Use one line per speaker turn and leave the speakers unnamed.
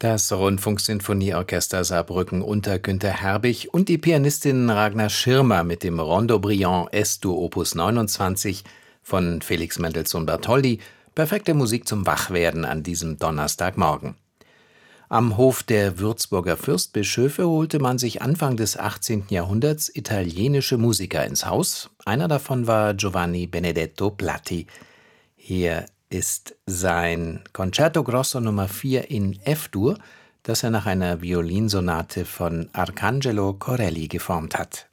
Das Rundfunksinfonieorchester Saarbrücken unter Günter Herbig und die Pianistin Ragnar Schirmer mit dem Rondo Brillant Es-Dur Opus 29 von Felix Mendelssohn Bartholdy. Perfekte Musik zum Wachwerden an diesem Donnerstagmorgen. Am Hof der Würzburger Fürstbischöfe holte man sich Anfang des 18. Jahrhunderts italienische Musiker ins Haus. Einer davon war Giovanni Benedetto Platti. Hier ist sein Concerto Grosso Nummer 4 in F-Dur, das er nach einer Violinsonate von Arcangelo Corelli geformt hat.